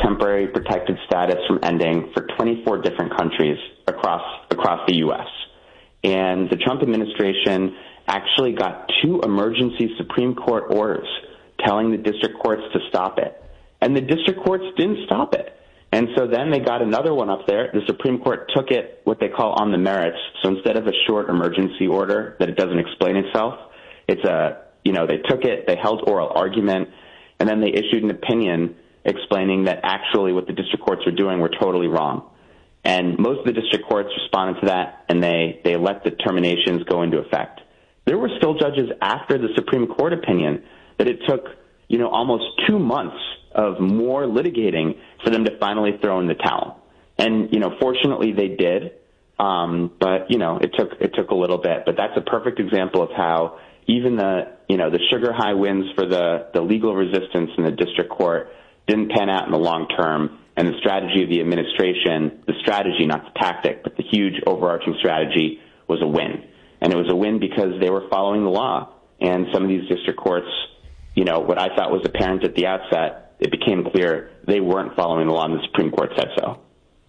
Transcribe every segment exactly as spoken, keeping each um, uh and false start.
temporary protected status from ending for twenty-four different countries across across the U S. And the Trump administration actually got two emergency Supreme Court orders telling the district courts to stop it. And the district courts didn't stop it. And so then they got another one up there. The Supreme Court took it, what they call on the merits. So instead of a short emergency order that it doesn't explain itself, it's a, you know, they took it, they held oral argument, and then they issued an opinion explaining that actually what the district courts were doing were totally wrong. And most of the district courts responded to that, and they, they let the terminations go into effect. There were still judges after the Supreme Court opinion that it took, you know, almost two months of more litigating for them to finally throw in the towel. And, you know, fortunately they did. Um, but, you know, it took, it took a little bit, but that's a perfect example of how even the, you know, the sugar high wins for the, the legal resistance in the district court didn't pan out in the long term. And the strategy of the administration, the strategy, not the tactic, but the huge overarching strategy was a win. And it was a win because they were following the law. And some of these district courts, you know, what I thought was apparent at the outset, it became clear they weren't following the law, and the Supreme Court said so.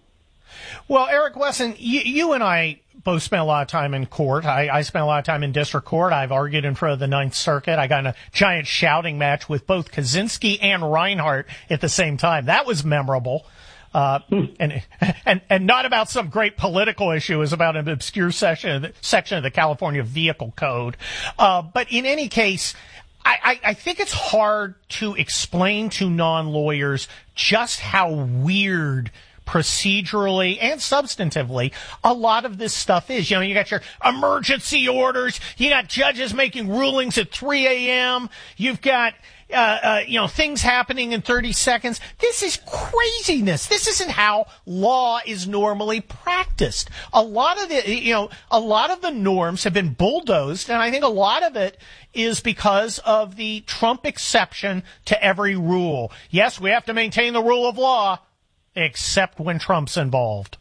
Well, Eric Wesson, you, you and I both spent a lot of time in court. I, I spent a lot of time in district court. I've argued in front of the Ninth Circuit. I got in a giant shouting match with both Kaczynski and Reinhart at the same time. That was memorable. Uh, and, and, and not about some great political issue. It was about an obscure section of the, section of the California Vehicle Code. Uh, but in any case, I, I, I think it's hard to explain to non-lawyers just how weird procedurally and substantively a lot of this stuff is. You know, you got your emergency orders, you got judges making rulings at three a.m., you've got uh, uh you know, things happening in thirty seconds. This is craziness. This isn't how law is normally practiced. A lot of the, you know, a lot of the norms have been bulldozed, and I think a lot of it is because of the Trump exception to every rule. Yes, we have to maintain the rule of law, except when Trump's involved.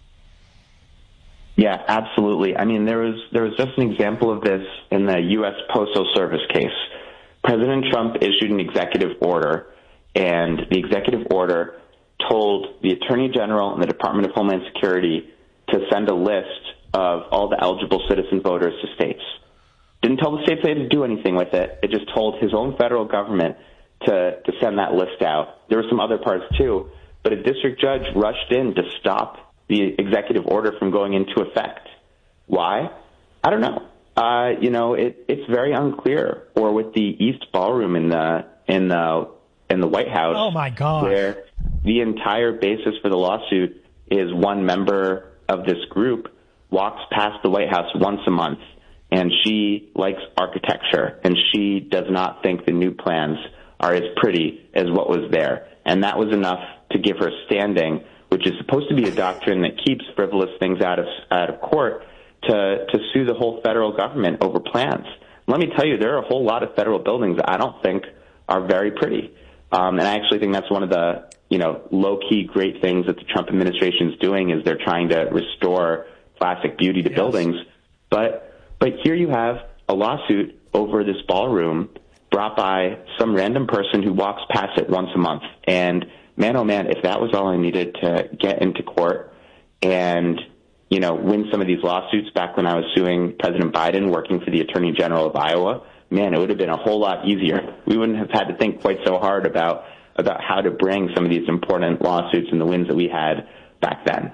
Yeah, absolutely. I mean, there was there was just an example of this in the U S Postal Service case. President Trump issued an executive order, and the executive order told the Attorney General and the Department of Homeland Security to send a list of all the eligible citizen voters to states. Didn't tell the states they had to do anything with it. It just told his own federal government to, to send that list out. There were some other parts, too. But a district judge rushed in to stop the executive order from going into effect. Why? I don't know. Uh, you know, it, it's very unclear. Or with the East Ballroom in the in the in the White House. Oh my God! Where the entire basis for the lawsuit is one member of this group walks past the White House once a month, and she likes architecture, and she does not think the new plans are as pretty as what was there, and that was enough to give her standing, which is supposed to be a doctrine that keeps frivolous things out of out of court, to to sue the whole federal government over plans. Let me tell you, there are a whole lot of federal buildings that I don't think are very pretty, um, and I actually think that's one of the you know low-key great things that the Trump administration is doing, is they're trying to restore classic beauty to yes. buildings. But but here you have a lawsuit over this ballroom brought by some random person who walks past it once a month, and man, oh man, if that was all I needed to get into court and, you know, win some of these lawsuits back when I was suing President Biden, working for the Attorney General of Iowa, man, it would have been a whole lot easier. We wouldn't have had to think quite so hard about, about how to bring some of these important lawsuits and the wins that we had back then.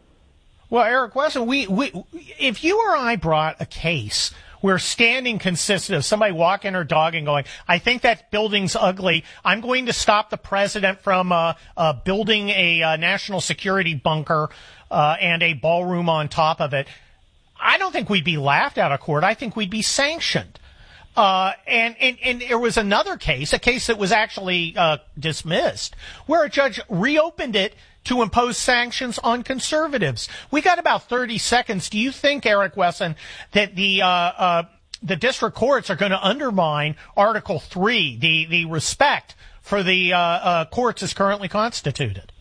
Well, Eric Wesson, we, we, if you or I brought a case where standing consisted of somebody walking their dog and going, I think that building's ugly, I'm going to stop the president from uh, uh, building a uh, national security bunker uh, and a ballroom on top of it, I don't think we'd be laughed out of court. I think we'd be sanctioned. Uh, and, and, and there was another case, a case that was actually uh, dismissed, where a judge reopened it to impose sanctions on conservatives. We got about thirty seconds. Do you think, Eric Wesson, that the uh, uh, the district courts are going to undermine Article three, the, the respect for the uh, uh, courts as currently constituted?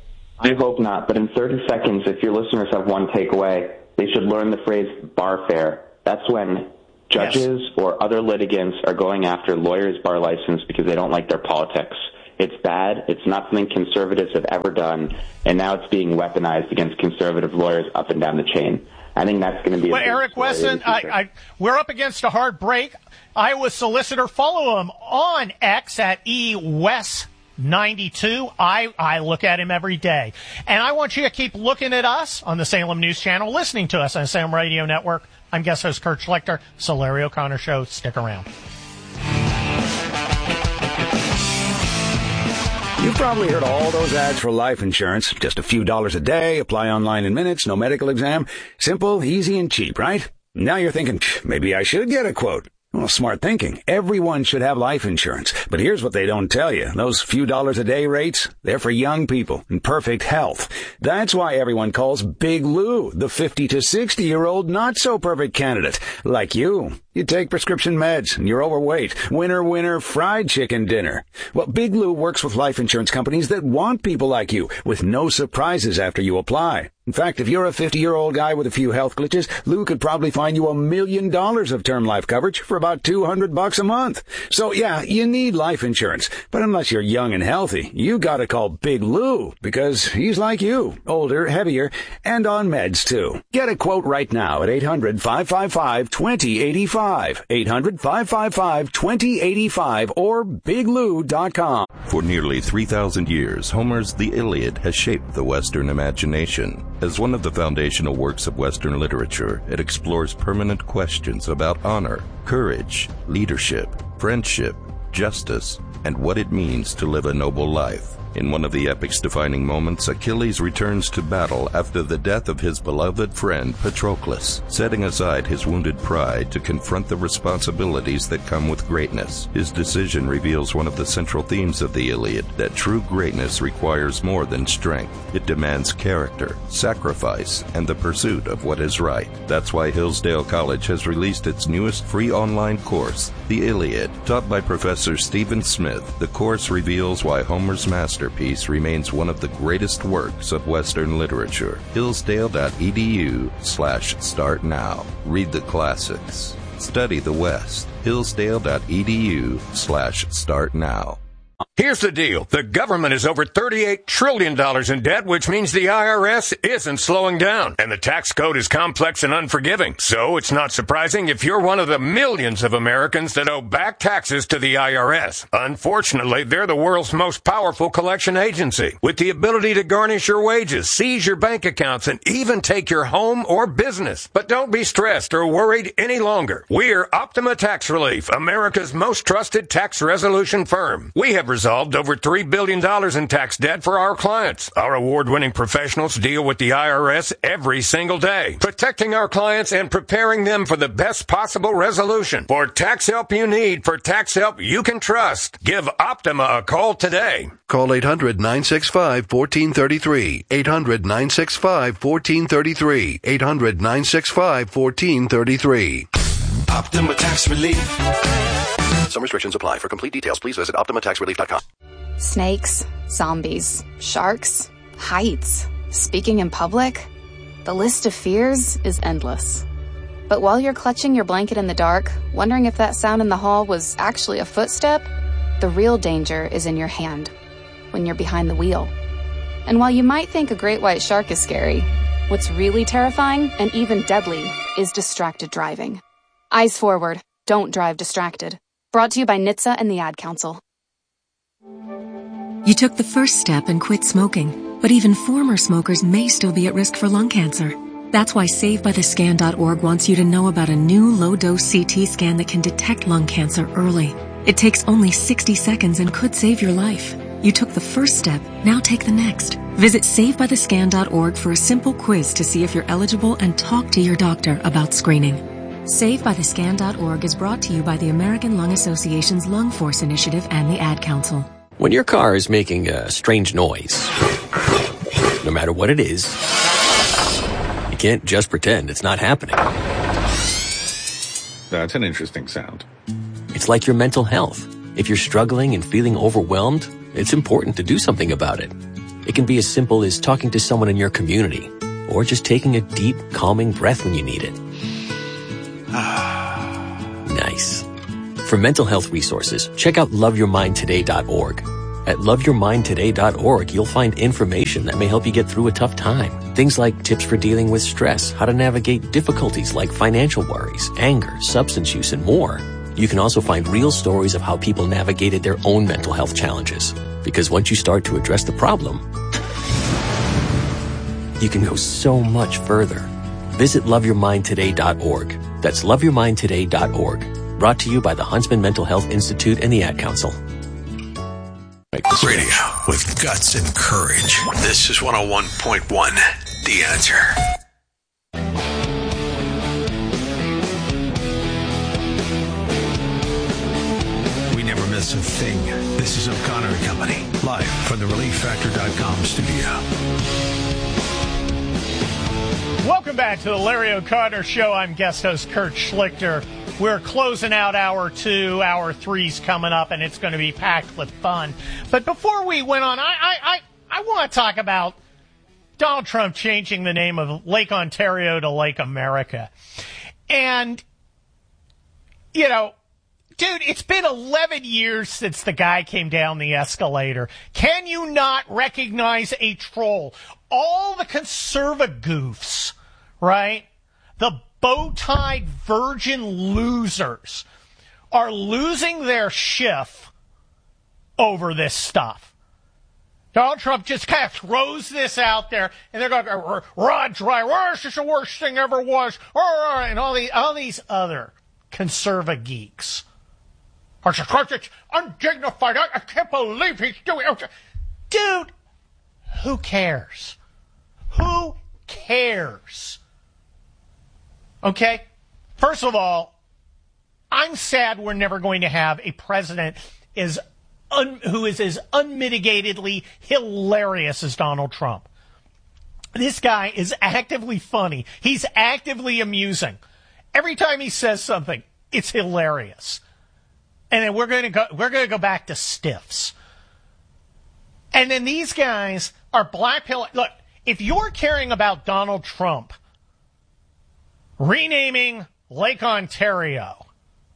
I hope not. But in thirty seconds, if your listeners have one takeaway, they should learn the phrase barfare. That's when judges yes. or other litigants are going after lawyers' bar license because they don't like their politics. It's bad. It's not something conservatives have ever done, and now it's being weaponized against conservative lawyers up and down the chain. I think that's going to be. Well, Eric Wesson, I, I, we're up against a hard break. Iowa Solicitor, follow him on X at E Wes ninety-two. I, I look at him every day. And I want you to keep looking at us on the Salem News Channel, listening to us on the Salem Radio Network. I'm guest host Kurt Schlichter. It's the Larry O'Connor Show. Stick around. You've probably heard all those ads for life insurance. Just a few dollars a day, apply online in minutes, no medical exam. Simple, easy, and cheap, right? Now you're thinking, maybe I should get a quote. Well, smart thinking. Everyone should have life insurance. But here's what they don't tell you. Those few dollars a day rates, they're for young people in perfect health. That's why everyone calls Big Lou the fifty to sixty-year-old not-so-perfect candidate. Like you. You take prescription meds and you're overweight. Winner, winner, fried chicken dinner. Well, Big Lou works with life insurance companies that want people like you with no surprises after you apply. In fact, if you're a fifty-year-old guy with a few health glitches, Lou could probably find you a million dollars of term life coverage for about two hundred bucks a month. So yeah, you need life insurance. But unless you're young and healthy, you gotta call Big Lou because he's like you, older, heavier, and on meds too. Get a quote right now at eight hundred, five five five, two zero eight five. eight hundred, five five five, two zero eight five or big lou dot com. For nearly three thousand years, Homer's The Iliad has shaped the Western imagination. As one of the foundational works of Western literature, it explores permanent questions about honor, courage, leadership, friendship, justice, and what it means to live a noble life. In one of the epic's defining moments, Achilles returns to battle after the death of his beloved friend Patroclus, setting aside his wounded pride to confront the responsibilities that come with greatness. His decision reveals one of the central themes of the Iliad, that true greatness requires more than strength. It demands character, sacrifice, and the pursuit of what is right. That's why Hillsdale College has released its newest free online course, The Iliad. Taught by Professor Stephen Smith, the course reveals why Homer's master Masterpiece remains one of the greatest works of Western literature. Hillsdale.edu slash start now. Read the classics. Study the West. Hillsdale.edu slash start now. Here's the deal. The government is over thirty-eight trillion dollars in debt, which means the I R S isn't slowing down. And the tax code is complex and unforgiving. So it's not surprising if you're one of the millions of Americans that owe back taxes to the I R S. Unfortunately, they're the world's most powerful collection agency, with the ability to garnish your wages, seize your bank accounts, and even take your home or business. But don't be stressed or worried any longer. We're Optima Tax Relief, America's most trusted tax resolution firm. We have resolved over three billion dollars in tax debt for our clients. Our award-winning professionals deal with the I R S every single day, protecting our clients and preparing them for the best possible resolution. For tax help you need, for tax help you can trust, give Optima a call today. Call eight hundred, nine six five, one four three three. eight hundred, nine six five, one four three three. eight hundred, nine six five, one four three three. Optima Tax Relief. Some restrictions apply. For complete details, please visit optima tax relief dot com. Snakes, zombies, sharks, heights, speaking in public. The list of fears is endless. But while you're clutching your blanket in the dark, wondering if that sound in the hall was actually a footstep, the real danger is in your hand, when you're behind the wheel. And while you might think a great white shark is scary, what's really terrifying and even deadly is distracted driving. Eyes forward. Don't drive distracted. Brought to you by N H T S A and the Ad Council. You took the first step and quit smoking, but even former smokers may still be at risk for lung cancer. That's why save by the scan dot org wants you to know about a new low-dose C T scan that can detect lung cancer early. It takes only sixty seconds and could save your life. You took the first step, now take the next. Visit save by the scan dot org for a simple quiz to see if you're eligible and talk to your doctor about screening. save by the scan dot org is brought to you by the American Lung Association's Lung Force Initiative and the Ad Council. When your car is making a strange noise, no matter what it is, you can't just pretend it's not happening. That's an interesting sound. It's like your mental health. If you're struggling and feeling overwhelmed, it's important to do something about it. It can be as simple as talking to someone in your community, or just taking a deep, calming breath when you need it. Nice. For mental health resources, check out love your mind today dot org. At love your mind today dot org, you'll find information that may help you get through a tough time. Things like tips for dealing with stress, how to navigate difficulties like financial worries, anger, substance use, and more. You can also find real stories of how people navigated their own mental health challenges. Because once you start to address the problem, you can go so much further. Visit love your mind today dot org. That's love your mind today dot org. Brought to you by the Huntsman Mental Health Institute and the Ad Council. Radio with guts and courage. This is one oh one point one, The Answer. We never miss a thing. This is O'Connor and Company, live from the relief factor dot com studio. Welcome back to the Larry O'Connor Show. I'm guest host Kurt Schlichter. We're closing out hour two. Hour three's coming up, and it's going to be packed with fun. But before we went on, I I, I, I want to talk about Donald Trump changing the name of Lake Ontario to Lake America. And, you know, dude, it's been eleven years since the guy came down the escalator. Can you not recognize a troll? All the conserva goofs, right? The bow-tied virgin losers are losing their shift over this stuff. Donald Trump just kind of throws this out there, and they're going, Rod Dreher, this is the worst thing ever was, and all these, all these other conserva geeks. It's undignified. I can't believe he's doing it. Dude, who cares? Who cares? Okay? First of all, I'm sad we're never going to have a president is un, who is as unmitigatedly hilarious as Donald Trump. This guy is actively funny. He's actively amusing. Every time he says something, it's hilarious. And then we're going to go we're going to go back to stiffs. And then these guys are black pill. Look, if you're caring about Donald Trump renaming Lake Ontario,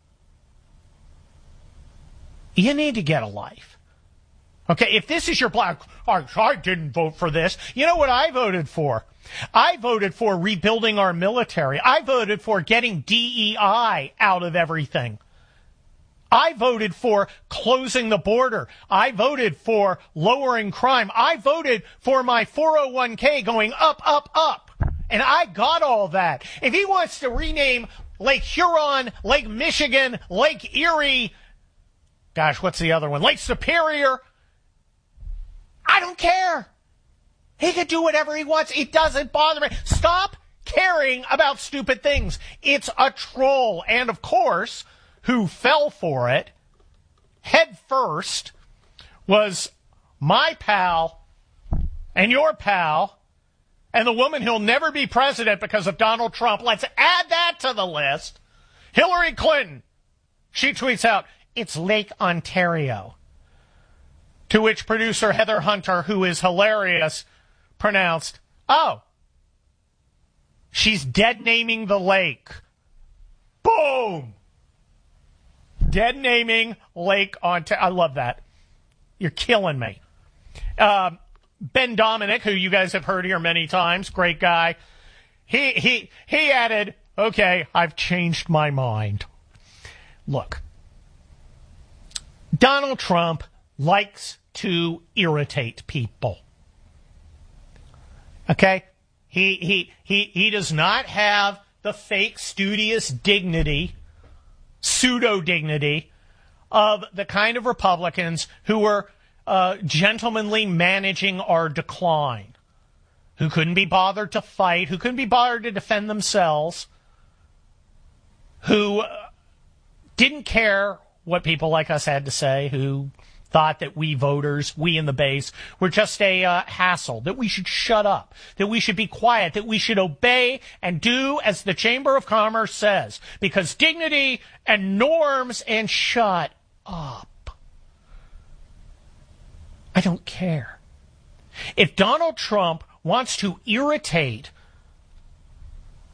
you need to get a life. Okay, if this is your black, I, I didn't vote for this. You know what I voted for? I voted for rebuilding our military. I voted for getting D E I out of everything. I voted for closing the border. I voted for lowering crime. I voted for my four oh one k going up, up, up. And I got all that. If he wants to rename Lake Huron, Lake Michigan, Lake Erie, gosh, what's the other one? Lake Superior, I don't care. He can do whatever he wants. It doesn't bother me. Stop caring about stupid things. It's a troll. And, of course, who fell for it head first was my pal and your pal and the woman who'll never be president because of Donald Trump. Let's add that to the list. Hillary Clinton. She tweets out, it's Lake Ontario. To which producer Heather Hunter, who is hilarious, pronounced, oh, she's dead naming the lake. Boom! Dead naming Lake Ontario. I love that. You're killing me. Uh, Ben Dominic, who you guys have heard here many times, great guy. He he he added, okay, I've changed my mind. Look, Donald Trump likes to irritate people. Okay? He he he he does not have the fake studious dignity, pseudo dignity of the kind of Republicans who were uh, gentlemanly managing our decline, who couldn't be bothered to fight, who couldn't be bothered to defend themselves, who didn't care what people like us had to say, who thought that we voters, we in the base, were just a uh, hassle, that we should shut up, that we should be quiet, that we should obey and do as the Chamber of Commerce says, because dignity and norms, and shut up. I don't care. If Donald Trump wants to irritate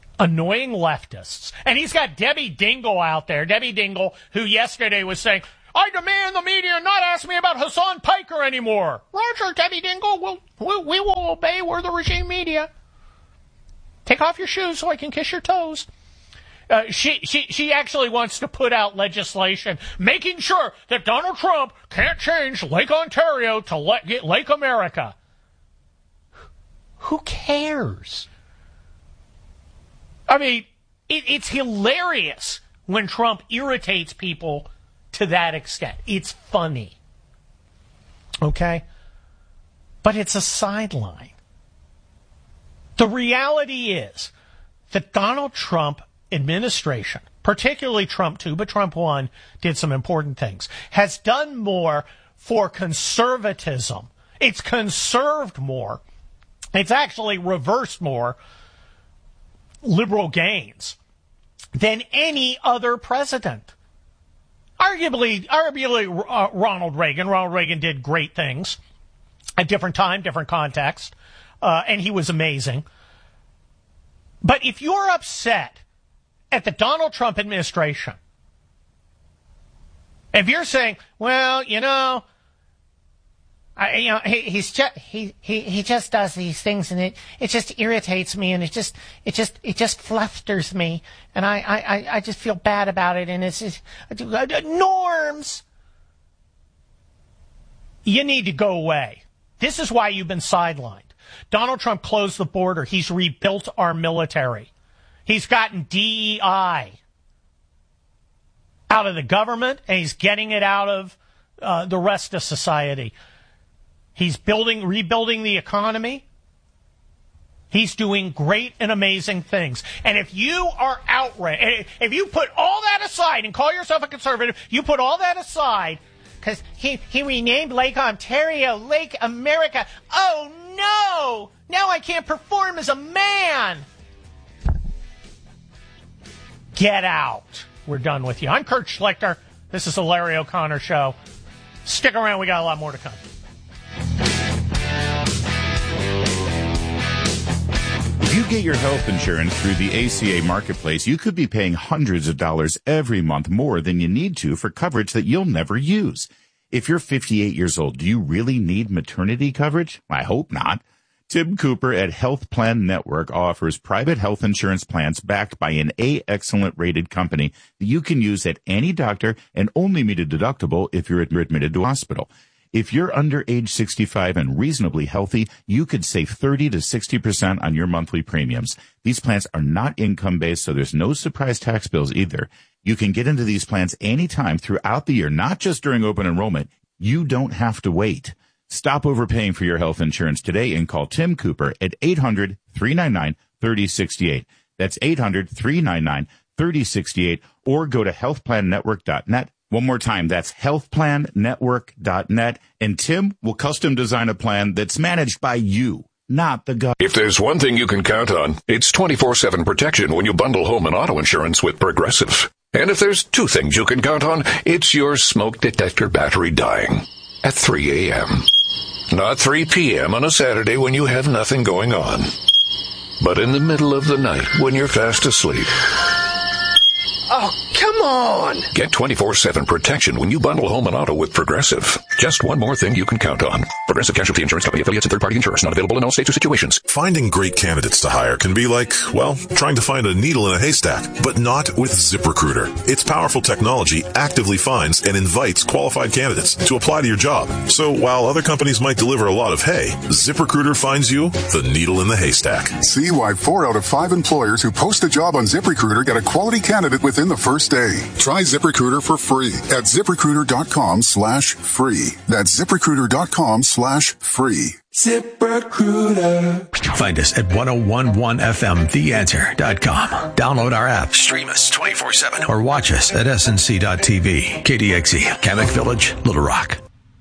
annoying leftists, and he's got Debbie Dingell out there, Debbie Dingell, who yesterday was saying, I demand the media not ask me about Hassan Piker anymore. Roger, Debbie Dingle, we'll, we'll, we will obey. We're the regime media. Take off your shoes so I can kiss your toes. Uh, she, she, she actually wants to put out legislation making sure that Donald Trump can't change Lake Ontario to let, get Lake America. Who cares? I mean, it, it's hilarious when Trump irritates people to that extent. It's funny. Okay? But it's a sideline. The reality is that Donald Trump administration, particularly Trump two, but Trump one did some important things, has done more for conservatism. It's conserved more. It's actually reversed more liberal gains than any other president. Arguably, arguably uh, Ronald Reagan. Ronald Reagan did great things at different time, different context, uh, and he was amazing. But if you're upset at the Donald Trump administration, if you're saying, well, you know, I, you know, he, he's just he, he he just does these things, and it it just irritates me, and it just it just it just flusters me, and I I, I just feel bad about it, and it's just, norms. You need to go away. This is why you've been sidelined. Donald Trump closed the border. He's rebuilt our military. He's gotten D E I out of the government, and he's getting it out of uh, the rest of society. He's building, rebuilding the economy. He's doing great and amazing things. And if you are outraged, if you put all that aside and call yourself a conservative, you put all that aside because he, he renamed Lake Ontario Lake America. Oh, no! Now I can't perform as a man. Get out. We're done with you. I'm Kurt Schlichter. This is the Larry O'Connor Show. Stick around. We got a lot more to come. If you get your health insurance through the A C A Marketplace, you could be paying hundreds of dollars every month more than you need to for coverage that you'll never use. If you're fifty-eight years old, do you really need maternity coverage? I hope not. Tim Cooper at Health Plan Network offers private health insurance plans backed by an A Excellent rated company that you can use at any doctor and only meet a deductible if you're admitted to a hospital. If you're under age sixty-five and reasonably healthy, you could save thirty to sixty percent on your monthly premiums. These plans are not income-based, so there's no surprise tax bills either. You can get into these plans anytime throughout the year, not just during open enrollment. You don't have to wait. Stop overpaying for your health insurance today and call Tim Cooper at eight hundred, three nine nine, three oh six eight. That's eight hundred, three nine nine, three oh six eight, or go to health plan network dot net. One more time, that's health plan network dot net, and Tim will custom design a plan that's managed by you, not the government. If there's one thing you can count on, it's twenty-four seven protection when you bundle home and auto insurance with Progressive. And if there's two things you can count on, it's your smoke detector battery dying at three a.m. Not three p.m. on a Saturday when you have nothing going on, but in the middle of the night when you're fast asleep. Oh, come on! Get twenty-four seven protection when you bundle home and auto with Progressive. Just one more thing you can count on. Progressive Casualty Insurance Company affiliates and third-party insurers. Not available in all states or situations. Finding great candidates to hire can be like, well, trying to find a needle in a haystack, but not with ZipRecruiter. Its powerful technology actively finds and invites qualified candidates to apply to your job. So while other companies might deliver a lot of hay, ZipRecruiter finds you the needle in the haystack. See why four out of five employers who post a job on ZipRecruiter get a quality candidate within the first day. Try ZipRecruiter for free at ZipRecruiter.com slash free. That's ZipRecruiter.com slash free. ZipRecruiter. Find us at ten eleven F M the answer dot com. Download our app, stream us twenty-four seven, or watch us at S N C dot T V. K D X E, Kamek Village, Little Rock.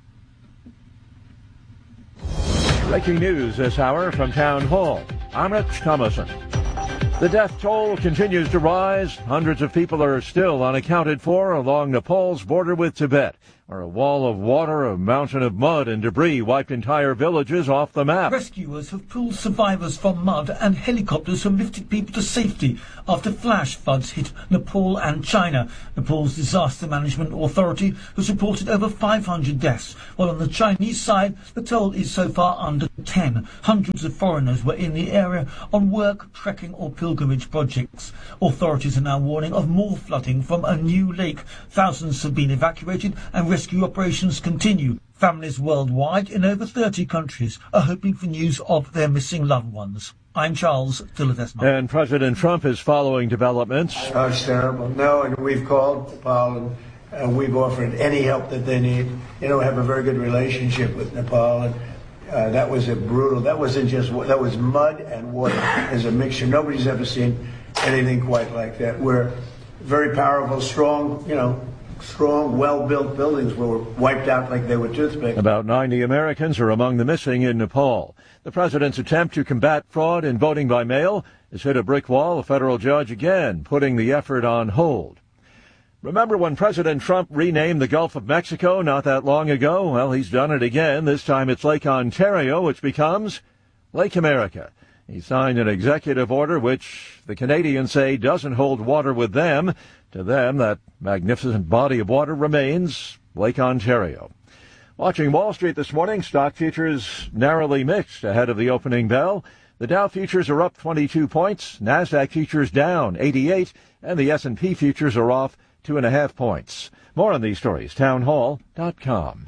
Breaking news this hour from Town Hall. I'm Rich Thomason. The death toll continues to rise. Hundreds of people are still unaccounted for along Nepal's border with Tibet, Or a wall of water, a mountain of mud and debris wiped entire villages off the map. Rescuers have pulled survivors from mud and helicopters have lifted people to safety after flash floods hit Nepal and China. Nepal's Disaster Management Authority has reported over five hundred deaths, while on the Chinese side, the toll is so far under ten. Hundreds of foreigners were in the area on work, trekking or pilgrimage projects. Authorities are now warning of more flooding from a new lake. Thousands have been evacuated and rescue operations continue. Families worldwide in over thirty countries are hoping for news of their missing loved ones. I'm Charles Dilladesma. And President Trump is following developments. Oh, it's terrible. No, and we've called Nepal and uh, we've offered any help that they need. You know, we have a very good relationship with Nepal, and uh, that was a brutal, that wasn't just, that was mud and water as a mixture. Nobody's ever seen anything quite like that. We're very powerful, strong, you know, strong, well-built buildings were wiped out like they were toothpicks. About ninety Americans are among the missing in Nepal. The president's attempt to combat fraud in voting by mail has hit a brick wall, a federal judge again putting the effort on hold. Remember when President Trump renamed the Gulf of Mexico not that long ago? Well, he's done it again. This time it's Lake Ontario, which becomes Lake America. He signed an executive order which the Canadians say doesn't hold water with them. To them, that magnificent body of water remains Lake Ontario. Watching Wall Street this morning, stock futures narrowly mixed ahead of the opening bell. The Dow futures are up twenty-two points, NASDAQ futures down eighty-eight, and the S and P futures are off two and a half points. More on these stories, townhall dot com.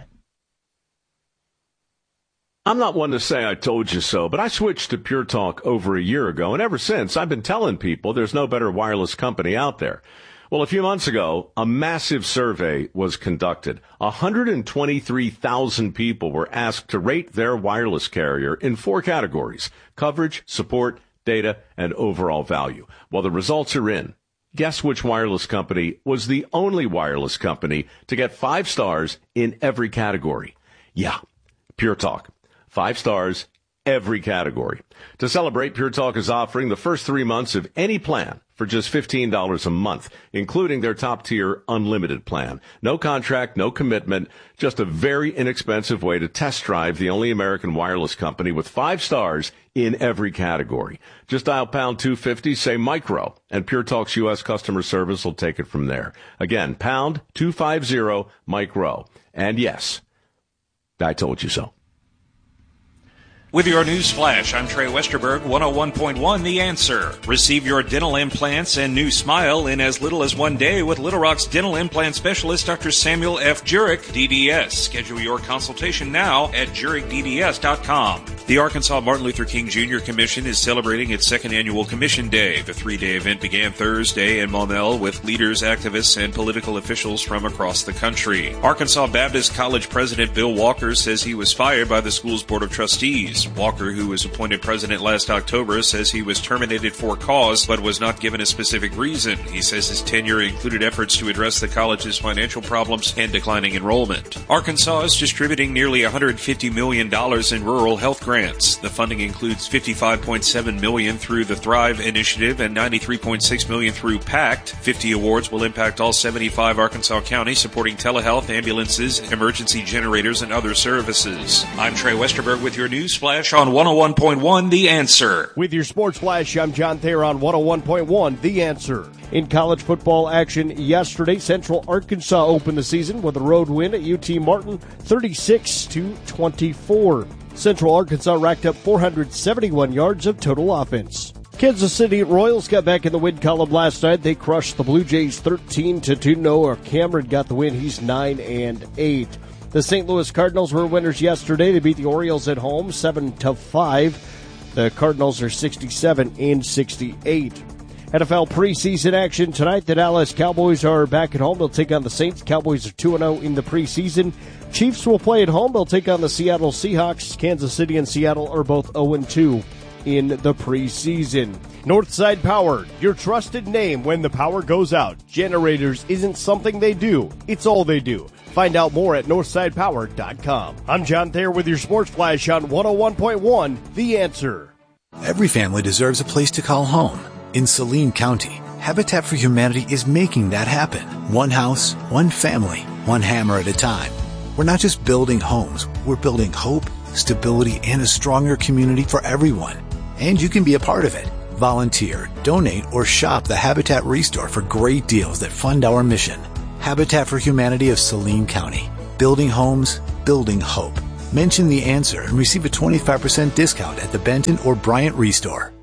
I'm not one to say I told you so, but I switched to Pure Talk over a year ago, and ever since I've been telling people there's no better wireless company out there. Well, a few months ago, a massive survey was conducted. one hundred twenty-three thousand people were asked to rate their wireless carrier in four categories: coverage, support, data, and overall value. Well, the results are in. Guess which wireless company was the only wireless company to get five stars in every category? Yeah, Pure Talk. Five stars, every category. To celebrate, Pure Talk is offering the first three months of any plan for just fifteen dollars a month, including their top-tier unlimited plan. No contract, no commitment, just a very inexpensive way to test drive the only American wireless company with five stars in every category. Just dial pound two fifty, say micro, and Pure Talk's U S customer service will take it from there. Again, pound two fifty, micro. And yes, I told you so. With your news flash, I'm Trey Westerberg, one oh one point one The Answer. Receive your dental implants and new smile in as little as one day with Little Rock's dental implant specialist, Doctor Samuel F. Jurek, D D S. Schedule your consultation now at jurek d d s dot com. The Arkansas Martin Luther King Junior Commission is celebrating its second annual Commission Day. The three-day event began Thursday in Maumelle with leaders, activists, and political officials from across the country. Arkansas Baptist College President Bill Walker says he was fired by the school's Board of Trustees. Walker, who was appointed president last October, says he was terminated for cause but was not given a specific reason. He says his tenure included efforts to address the college's financial problems and declining enrollment. Arkansas is distributing nearly one hundred fifty million dollars in rural health grants. The funding includes fifty-five point seven million dollars through the Thrive Initiative and ninety-three point six million dollars through PACT. fifty awards will impact all seventy-five Arkansas counties, supporting telehealth, ambulances, emergency generators, and other services. I'm Trey Westerberg with your news flash on one oh one point one The Answer. With your sports flash, I'm John Thayer on one oh one point one The Answer. In college football action yesterday, Central Arkansas opened the season with a road win at U T Martin, thirty-six to twenty-four. Central Arkansas racked up four hundred seventy-one yards of total offense. Kansas City Royals got back in the win column last night. They crushed the Blue Jays thirteen to two. Noah Cameron got the win. He's nine and eight. The Saint Louis Cardinals were winners yesterday. They beat the Orioles at home seven to five. The Cardinals are sixty-seven and sixty-eight. N F L preseason action tonight. The Dallas Cowboys are back at home. They'll take on the Saints. Cowboys are two and oh in the preseason. Chiefs will play at home. They'll take on the Seattle Seahawks. Kansas City and Seattle are both oh and two in the preseason. Northside Power, your trusted name when the power goes out. Generators isn't something they do. It's all they do. Find out more at northside power dot com. I'm John Thayer with your Sports Flash on one oh one point one The Answer. Every family deserves a place to call home. In Saline County, Habitat for Humanity is making that happen. One house, one family, one hammer at a time. We're not just building homes, we're building hope, stability, and a stronger community for everyone. And you can be a part of it. Volunteer, donate, or shop the Habitat Restore for great deals that fund our mission. Habitat for Humanity of Saline County. Building homes, building hope. Mention The Answer and receive a twenty-five percent discount at the Benton or Bryant Restore.